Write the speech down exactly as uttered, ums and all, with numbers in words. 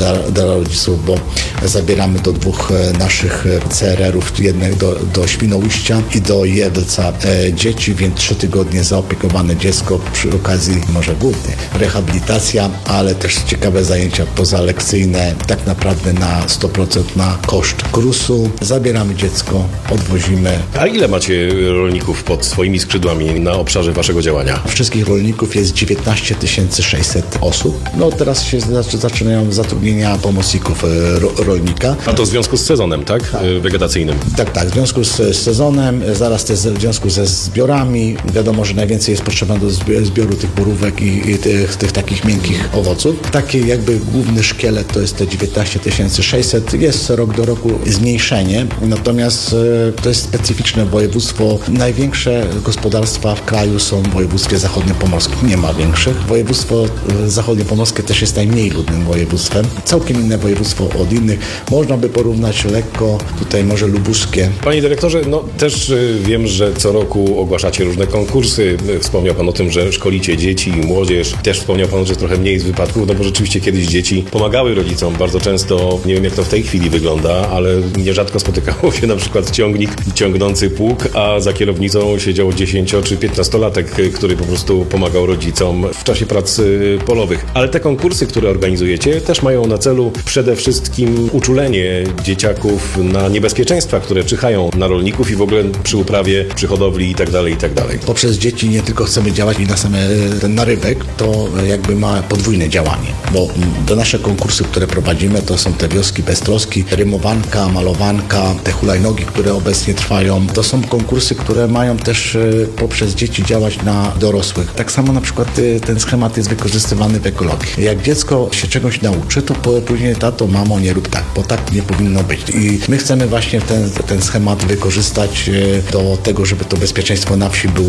dla, dla rodziców, bo zabieramy do dwóch naszych C R R-ów, jednego do, do Świnoujścia i do Jedlca e, dzieci, więc trzy tygodnie zaopiekowane dziecko przy okazji może głównie rehabilitacja, ale też ciekawe zajęcia pozalekcyjne, tak naprawdę na sto procent na koszt KRUS-u. Zabieramy dziecko, odwozimy. A ile macie rolników pod swoimi skrzydłami na obszarze waszego działania? Wszystkich rolników jest dziewiętnaście tysięcy sześćset osób. No teraz się zaczynają zatrudnienia pomocników ro, rolnika. A to w związku z sezonem, tak? tak. Wegetacyjnym. Tak, tak. W związku z, z sezonem, zaraz też w związku ze zbiorami. Wiadomo, że najwięcej jest potrzebne do zbioru tych borówek i, i tych, tych takich miękkich owoców. Taki jakby główny szkielet to jest te dziewiętnaście tysięcy sześćset. Jest rok do roku zmniejszenie, natomiast to jest specyficzne województwo. Największe gospodarstwa w kraju są w województwie zachodniopomorskim. Nie ma większych. Województwo zachodniopomorskie też jest najmniej ludnym województwem. Całkiem inne województwo od innych. Można by porównać lekko tutaj może lubuskie. Panie dyrektorze, no też wiem, że co roku ogłaszacie różne konkursy. Wspomniał pan o tym, że szkolicie dzieci i młodzież. Też wspomniał pan, że trochę mniej z wypadków, no bo rzeczywiście kiedyś dzieci pomagały rodzicom. Bardzo często, nie wiem jak to w tej chwili wygląda, ale nierzadko spotykało się na przykład ciągnik ciągnący pług, a za kierownicą siedział dziesięcio czy piętnastolatek, który po prostu pomagał rodzicom w czasie prac polowych. Ale te konkursy, które organizujecie, też mają na celu przede wszystkim uczulenie dzieciaków na niebezpieczeństwa, które czyhają na rolników i w ogóle przy uprawie, przy hodowli i tak dalej, i tak dalej. Poprzez dzieci nie tylko chcemy działać i na same ten narybek, to jakby ma podwójne działanie, bo te nasze konkursy, które prowadzimy, to są te wioski bez troski, rymowanka, malowanka, te hulajnogi, które obecnie trwają. To są konkursy, które mają też poprzez dzieci działać na dorosłych. Tak samo na przykład ten schemat jest wykorzystywany w ekologii. Jak dziecko się czegoś nauczy, to później tato, mamo, nie rób tak, bo tak nie powinno być. I my chcemy właśnie ten, ten schemat wykorzystać do tego, żeby to bezpieczeństwo na wsi było